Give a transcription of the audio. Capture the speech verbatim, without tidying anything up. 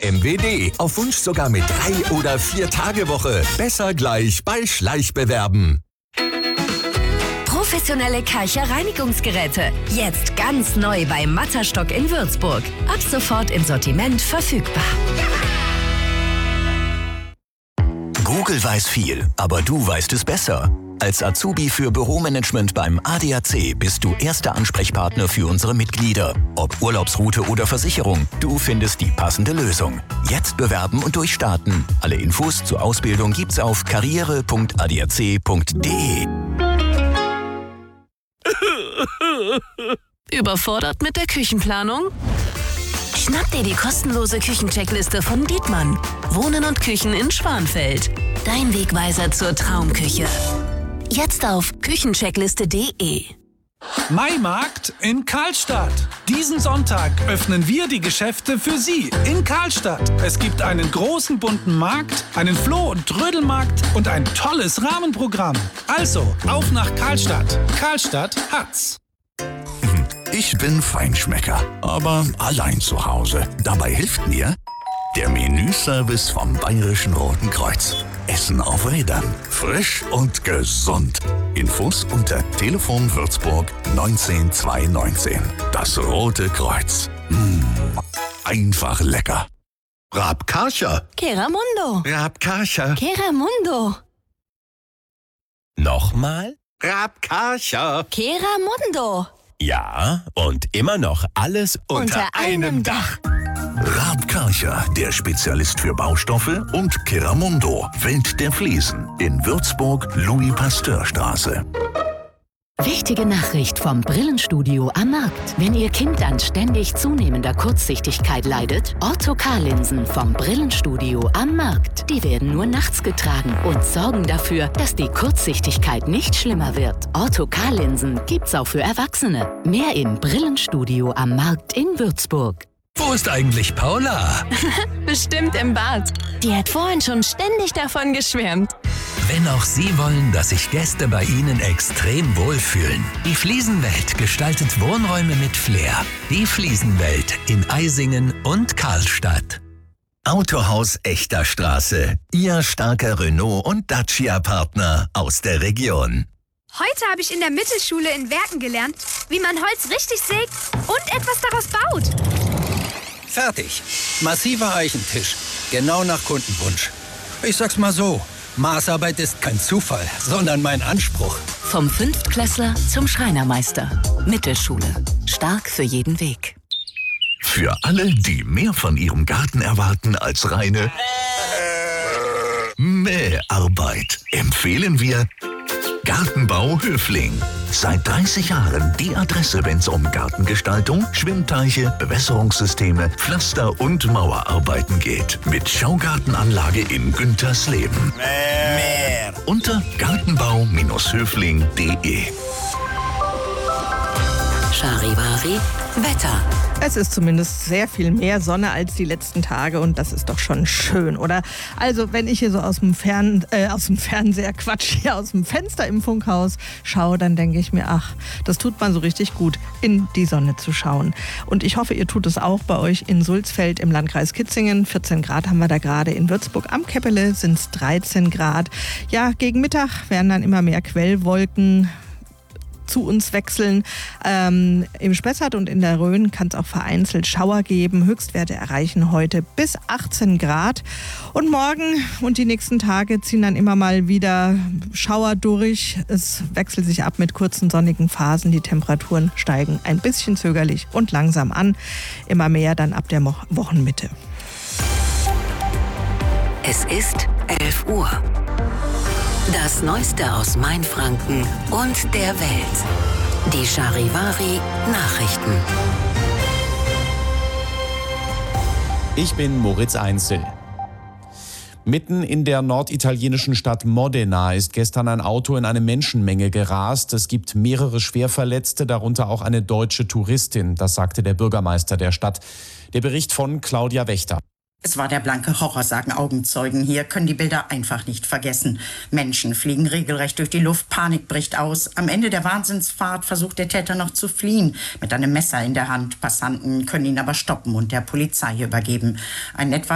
M W D. Auf Wunsch sogar mit drei oder vier Tage Woche. Besser gleich bei Schleichbewerben. Professionelle Karcher Reinigungsgeräte. Jetzt ganz neu bei Matterstock in Würzburg. Ab sofort im Sortiment verfügbar. Google weiß viel, aber du weißt es besser. Als Azubi für Büromanagement beim A D A C bist du erster Ansprechpartner für unsere Mitglieder. Ob Urlaubsroute oder Versicherung, du findest die passende Lösung. Jetzt bewerben und durchstarten. Alle Infos zur Ausbildung gibt's auf karriere punkt a d a c punkt d e. Überfordert mit der Küchenplanung? Schnapp dir die kostenlose Küchencheckliste von Dietmann. Wohnen und Küchen in Schwanfeld. Dein Wegweiser zur Traumküche. Jetzt auf küchencheckliste punkt de. Maimarkt in Karlstadt. Diesen Sonntag öffnen wir die Geschäfte für Sie in Karlstadt. Es gibt einen großen bunten Markt, einen Floh- und Trödelmarkt und ein tolles Rahmenprogramm. Also, auf nach Karlstadt. Karlstadt hat's. Ich bin Feinschmecker, aber allein zu Hause. Dabei hilft mir der Menüservice vom Bayerischen Roten Kreuz. Essen auf Rädern. Frisch und gesund. Infos unter Telefon Würzburg neunzehn zweihundertneunzehn. Das Rote Kreuz. Mmh, einfach lecker. Rabkarcher. Keramundo. Rabkarcher. Keramundo. Nochmal? Rabkarcher. Keramundo. Ja, und immer noch alles unter, Unter einem Dach. Raab Karcher, der Spezialist für Baustoffe, und Keramundo, Welt der Fliesen, in Würzburg, Louis-Pasteur-Straße. Wichtige Nachricht vom Brillenstudio am Markt. Wenn Ihr Kind an ständig zunehmender Kurzsichtigkeit leidet, Ortho-K-Linsen vom Brillenstudio am Markt. Die werden nur nachts getragen und sorgen dafür, dass die Kurzsichtigkeit nicht schlimmer wird. Ortho-K-Linsen gibt's auch für Erwachsene. Mehr im Brillenstudio am Markt in Würzburg. Wo ist eigentlich Paula? Bestimmt im Bad. Die hat vorhin schon ständig davon geschwärmt. Wenn auch Sie wollen, dass sich Gäste bei Ihnen extrem wohlfühlen. Die Fliesenwelt gestaltet Wohnräume mit Flair. Die Fliesenwelt in Eisingen und Karlstadt. Autohaus Echter Straße. Ihr starker Renault- und Dacia-Partner aus der Region. Heute habe ich in der Mittelschule in Werken gelernt, wie man Holz richtig sägt und etwas daraus baut. Fertig. Massiver Eichentisch. Genau nach Kundenwunsch. Ich sag's mal so, Maßarbeit ist kein Zufall, sondern mein Anspruch. Vom Fünftklässler zum Schreinermeister. Mittelschule. Stark für jeden Weg. Für alle, die mehr von ihrem Garten erwarten als reine Mäharbeit, empfehlen wir Gartenbau Höfling. Seit dreißig Jahren die Adresse, wenn es um Gartengestaltung, Schwimmteiche, Bewässerungssysteme, Pflaster- und Mauerarbeiten geht. Mit Schaugartenanlage in Güntersleben. Mehr. Unter gartenbau Höfling punkt de. Charivari Wetter. Es ist zumindest sehr viel mehr Sonne als die letzten Tage und das ist doch schon schön, oder? Also wenn ich hier so aus dem, Fern, äh, aus dem Fernseher, Quatsch, hier aus dem Fenster im Funkhaus schaue, dann denke ich mir, ach, das tut man so richtig gut, in die Sonne zu schauen. Und ich hoffe, ihr tut es auch bei euch in Sulzfeld im Landkreis Kitzingen. vierzehn Grad haben wir da gerade. In Würzburg am Käppele sind es dreizehn Grad. Ja, gegen Mittag werden dann immer mehr Quellwolken zu uns wechseln. Ähm, Im Spessart und in der Rhön kann es auch vereinzelt Schauer geben. Höchstwerte erreichen heute bis achtzehn Grad. Und morgen und die nächsten Tage ziehen dann immer mal wieder Schauer durch. Es wechselt sich ab mit kurzen sonnigen Phasen. Die Temperaturen steigen ein bisschen zögerlich und langsam an. Immer mehr dann ab der Mo- Wochenmitte. Es ist elf Uhr. Das Neueste aus Mainfranken und der Welt. Die Charivari Nachrichten. Ich bin Moritz Einzel. Mitten in der norditalienischen Stadt Modena ist gestern ein Auto in eine Menschenmenge gerast. Es gibt mehrere Schwerverletzte, darunter auch eine deutsche Touristin. Das sagte der Bürgermeister der Stadt. Der Bericht von Claudia Wächter. Es war der blanke Horror, sagen Augenzeugen. Hier können die Bilder einfach nicht vergessen. Menschen fliegen regelrecht durch die Luft, Panik bricht aus. Am Ende der Wahnsinnsfahrt versucht der Täter noch zu fliehen, mit einem Messer in der Hand. Passanten können ihn aber stoppen und der Polizei übergeben. Ein etwa